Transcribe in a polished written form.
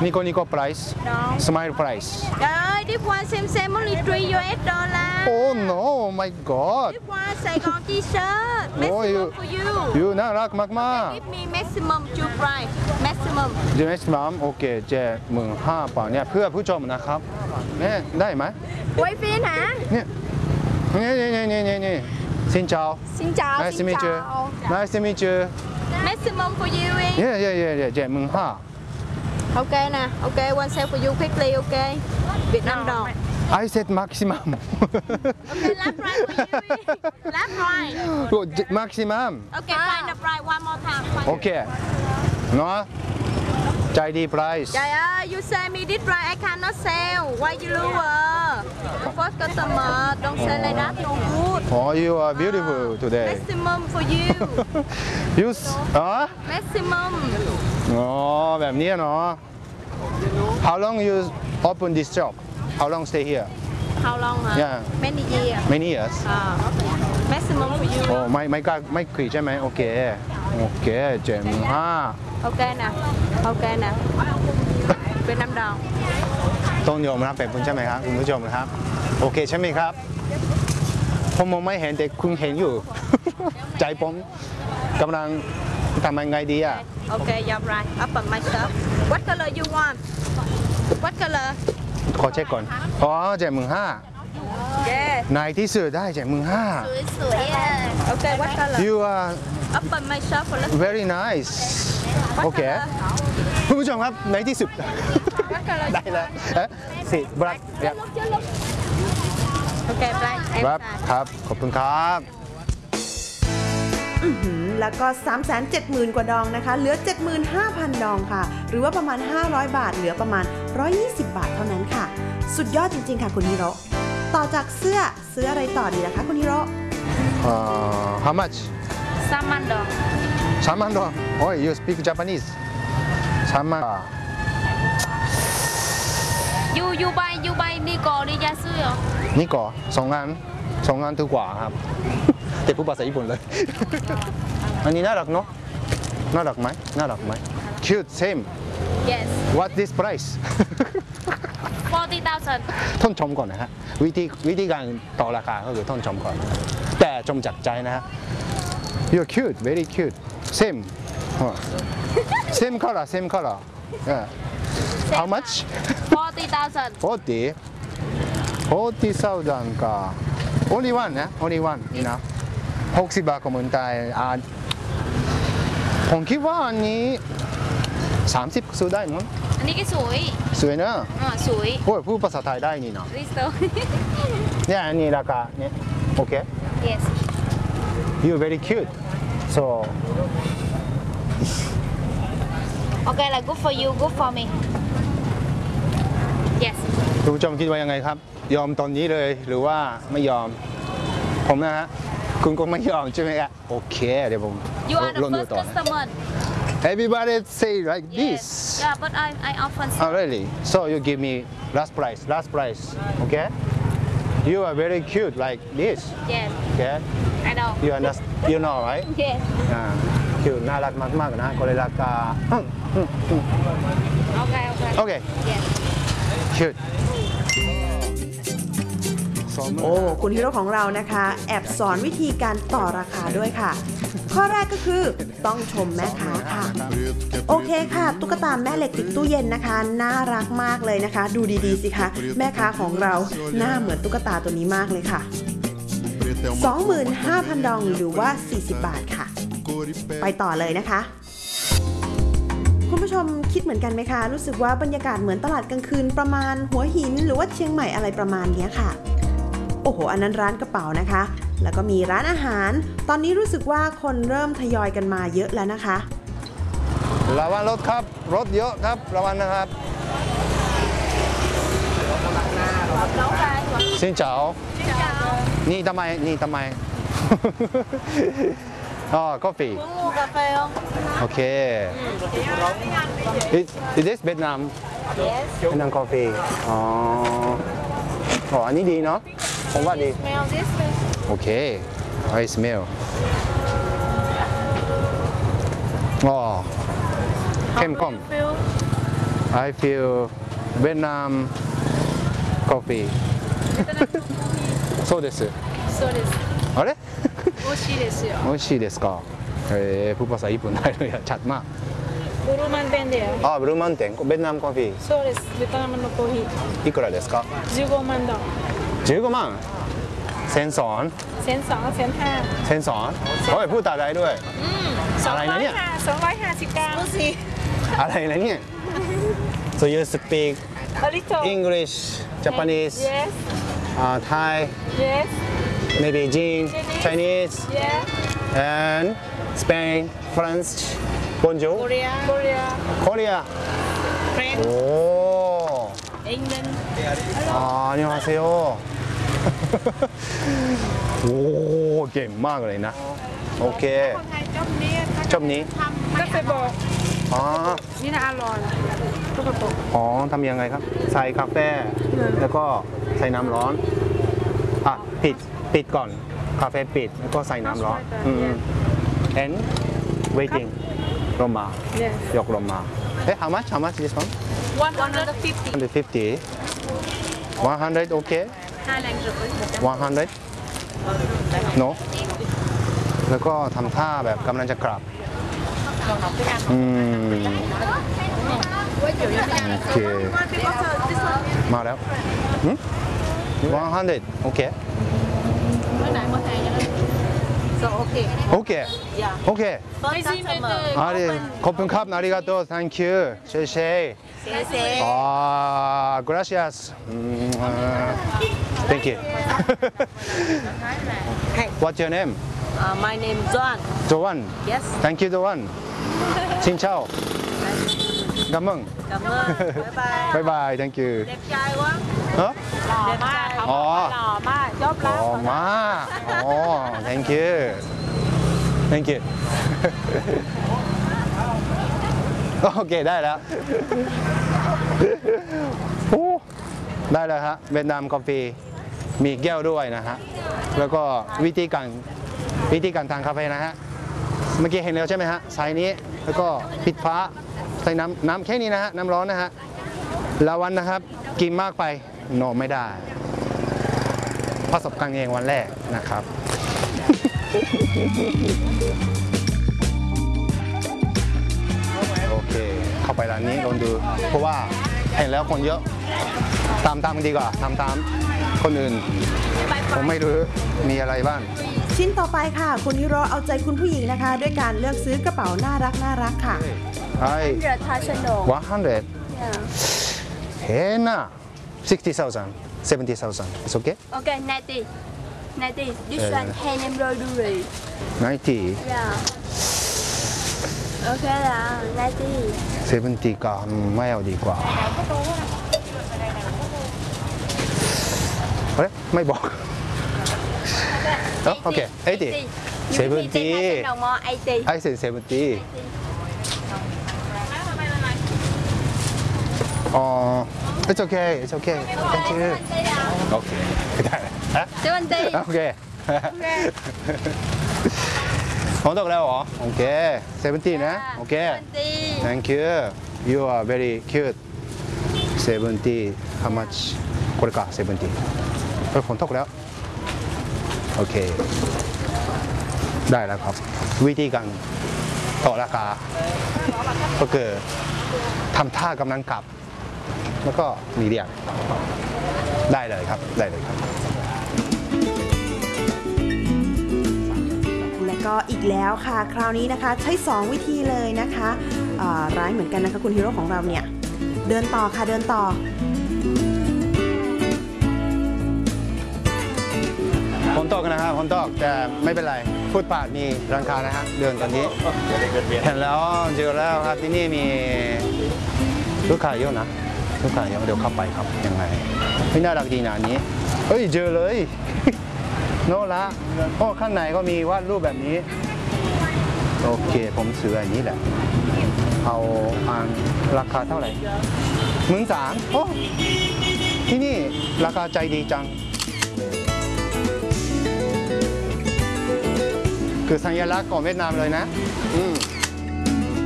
Nico price Smile price Trời ơi, this one same only $3. Oh no my god This one Saigon T-shirt maximum for you น่ารักมาก Give me maximum two price maximum ๆ maximum โอเค75,000 บาทเนี่ยเพื่อผู้ชมนะครับเนี่ยได้ไหม Quay phim hả เนี่ยนี่Xin chào Xin chào Nice to xin meet you chào Nice to meet you Maximum for you đi Yeah 75,000 Ok nè Ok one sale for you quickly ok Việt Nam đồng I said maximum Ok last price for you đi Last price maximum Ok find the price one more time โอเคเนาะใจดี price Trời ơi you say me this price I cannot sell Why you lower First customer don't say like that no good Oh you are beautiful today Maximum for you You อ๋อ Maximum อ๋อแบบนี้เนาะ How long you open this shop How long stay here How long hả Yeah Many years Many years Maximum for you โอ้ไม่คุยใช่ไหมโอเค75,000 Ok nè Ok nè Việt Nam đồng ต้องยอมรับแบบคุณใช่ไหมครับคุณผู้ชมครับโอเคใช่ไหมครับผมมองไม่เห็นแต่คุณเห็นอยู่ ใจผมกำลังทำยังไงดีอ่ะ Ok you're right Open my shop What color you want What color ขอเช็คก่อนอ๋อ75,000 Yeah ในที่สุดได้75,000 Sủi Ok what color You are Open my shop for let's very nice What โอเค color คุณผู้ชมครับในที่สุด What color ได้แล้วสิบลัก Ok black ครับครับขอบคุณครับแล้วก็ 370,000 กว่าดองนะคะเหลือ 75,000 ดองค่ะหรือว่าประมาณ500 บาทเหลือประมาณ120 บาทเท่านั้นค่ะสุดยอดจริงๆค่ะคุณฮิโร่ต่อจากเสื้ออะไรต่อดีนะคะคุณฮิโร่ How much Salmon dog 3만 원. Oh you speak Japanese 3만 You buy Nico đi ra xưa นี่ก่อ2 อันถูกกว่าครับ แต่พูดภาษาญี่ปุ่นเลย อันนี้น่ารักเนาะน่ารักไหม Cute same Yes What this price 40,000 ต้องชมก่อนนะฮะวิธีการต่อราคาก็คือต้องชมก่อน แต่ชมจากใจนะฮะ You're cute very cute same same color yeah. How much 40,000 40,000 か Only one นะ Only one นี่นะ60 บาทของเมืองไทยผมคิดว่าอันนี้30ซื้อได้มั้งอันนี้ก็สวยสวยนะสวยโอ้ยพูดภาษาไทยได้นี่นะริสโตเนี่ยอันนี้ราคาเนี่ยโอเค Yes You very cute so Okay là good for you good for me Yes คุณผู้ชมคิดว่ายังไงครับ ยอมตอนนี้เลยหรือว่าไม่ยอม ผมนะฮะคุณก็ไม่ยอมใช่ไหมครับโอเคเดี๋ยวผม You are the ลองดู first ต่อ customer Everybody say like this Yeah but I often Oh really so you give me last price okay You are very cute like this Yes okay I know You understand you know right Yes cute น่ารักมากๆนะก็เลยราคา Okay โอเค Yes cute โอ้คุณฮิโร่ของเรานะคะแอบสอนวิธีการต่อราคาด้วยค่ะ ข้อแรกก็คือต้องชมแม่ค้าค่ะโอเคค่ะตุ๊กตาแม่เหล็กติดตู้เย็นนะคะน่ารักมากเลยนะคะ ดูดีๆสิคะแม่ค้าของเราหน้าเหมือนตุ๊กตาตัวนี้มากเลยค่ะ 25,000 ดองหรือว่า40 บาทค่ะไปต่อเลยนะคะคุณผู้ชมคิดเหมือนกันไหมคะรู้สึกว่าบรรยากาศเหมือนตลาดกลางคืนประมาณหัวหินหรือว่าเชียงใหม่อะไรประมาณนี้ค่ะโอ้โหอันนั้นร้านกระเป๋านะคะแล้วก็มีร้านอาหารตอนนี้รู้สึกว่าคนเริ่มทยอยกันมาเยอะแล้วนะคะระวังรถครับรถเยอะครับระวังนะครับสินเจ้านี่ทำไม อ๋อกาแฟ Muốn mua cà phê không? โอเค Is this Vietnam Yes Vietnam coffee อ๋ออันนี้ดีเนาะผมว่าดี Smell this too โอเค I smell อ๋อเข้มข้น Feel I feel Vietnam coffee そうですそうですあれ美味しいですよ美味しいですかพูดภาษาญี่ปุ่นได้เลยอะชัดมากブルーマンテンだよあブルーマンテンベトナムコーヒーそうですベトナムのコーヒーいくらですか 15万ドン 15万เซนสอนเซนสองเซนห้าเซนสอนโอ้ยพูดตาได้ด้วย อะไรนะเนี่ย 250 กรัมอะไรนะเนี่ย so you speak a little English Japanese yes Thai yes maybe Chinese yeah and Spain French Bonjour Korea Korea French โอ้ England 안녕하세요โอ้เก่งมากเลยนะโอเคชอบนี้ก็ไปบอกอ๋อนี่นะอร่อยก็ไปบอกอ๋อทำยังไงครับ ใส่กาแฟแล้วก็ใส่น้ำร้อนอ่ะปิดก่อนกาแฟปิดแล้วก็ใส่น้ำร้อนand waiting ลงมา yes ยกลงมาhow much this one 150 150 100 okay 100 no แล้วก็ทำท่าแบบกำลังจะกลับโอเคมาแล้ว100โอเค so okay โอเคโอเค First customer ありขอบคุณครับありがとう thank you เช่เช่gracias thank you what's your name my name John Joan yes thank you Joan ชินเช่ากัมมึง cảm ơn bye bye บายบาย thank you đẹp trai quá ฮะ đẹp trai อ๋อหล่อมากชอบอ๋รัอก มาอ๋อ thank you thank you โอเคได้แล้วโอ้ได้แล้วฮะเวียดนามกาแฟมีแก้วด้วยนะฮะแล้วก็วิธีการทานกาแฟนะฮะเมื่อกี้เห็นแล้วใช่ไหมฮะใส่นี้แล้วก็ปิดฟ้าใส่น้ำแค่นี้นะฮะน้ำร้อนนะฮะแล้ววันนะครับกินมากไปนอนไม่ได้ประสบการณ์เองวันแรกนะครับ โอเคเข้าไปร้านนี้ลองดูเพราะว่าเห็นแล้วคนเยอะตามดีกว่าตามคนอื่นผมไม่รู้มีอะไรบ้างชิ้นต่อไปค่ะ คุณฮิโร่เอาใจคุณผู้หญิงนะคะ ด้วยการเลือกซื้อกระเป๋าน่ารักค่ะไอ้ traditional 100เห็นนะ60,000 70,000 it's okay okay 90 this one hand embroidery 90 yeah okay ละ90 70ก็ไม่เอาดีกว่าเฮ้ยไม่บอกโอเค80 70 đồng more 80 I said 70อ๋อ it's okay it's okay thank you โอเคได้ฮะ 70 โอเคผมตกแล้วเหรอโอเค70นะโอเค thank you you are very cute 70 how much これか70เฮ้ยผมตกแล้วโอเคได้แล้วครับวิธีการต่อราคาก็คือทำท่ากำลังกลับแล้วก็มีเรียกได้เลยครับได้เลยครับและก็อีกแล้วค่ะ คราวนี้นะคะใช้ 2 วิธีเลยนะคะร้ายเหมือนกันนะคะคุณฮีโร่ของเราเนี่ยเดินต่อค่ะเดินต่อฝนตกนะครับฝนตกแต่ไม่เป็นไรฟุตบาทมีร้านค้านะฮะเดินตอนนี้เห็นแล้วเจอแล้วครับที่นี่มีลูกค้าเยอะนะลูกค้าเยอะเดี๋ยวเข้าไปครับยังไงไม่น่ารักดีนะอันนี้เฮ้ยเจอเลย โน่ละโอ้ข้างในก็มีวาดรูปแบบนี้โอเคผมซื้ออันนี้แหละเอาอันราคาเท่าไหร่13,000โอ้ที่นี่ราคาใจดีจังคือสัญลักษณ์ของเวียดนามเลยนะ